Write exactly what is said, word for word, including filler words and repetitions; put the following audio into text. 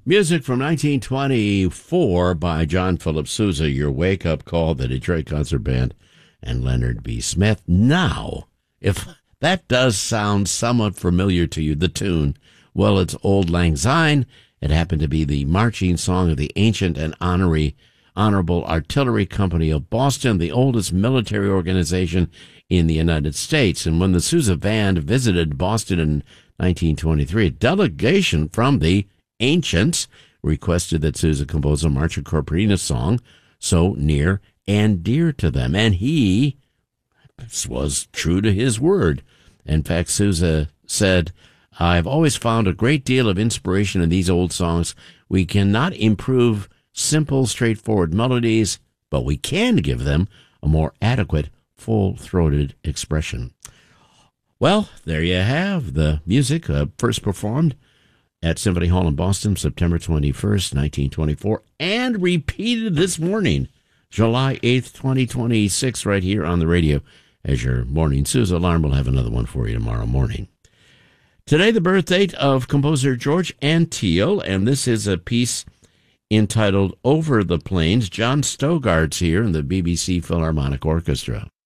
Music from nineteen twenty-four by John Philip Sousa, Your Wake Up Call, the Detroit Concert Band, and Leonard B. Smith. Now, if that does sound somewhat familiar to you, the tune, well, it's Auld Lang Syne. It happened to be the marching song of the Ancient and Honorary, Honorable Artillery Company of Boston, the oldest military organization in the United States. And when the Sousa Band visited Boston in nineteen twenty-three, a delegation from the Ancients requested that Sousa compose a Marcha Corporina song so near and dear to them. And he was true to his word. In fact, Sousa said, I've always found a great deal of inspiration in these old songs. We cannot improve simple, straightforward melodies, but we can give them a more adequate, full-throated expression. Well, there you have the music uh, first performed at Symphony Hall in Boston, September twenty-first, nineteen twenty-four, and repeated this morning, July eighth, twenty twenty-six, right here on the radio as your morning Sousa alarm. We'll have another one for you tomorrow morning. Today, the birth date of composer George Antheil, and this is a piece entitled Over the Plains. John Stogart's here in the B B C Philharmonic Orchestra.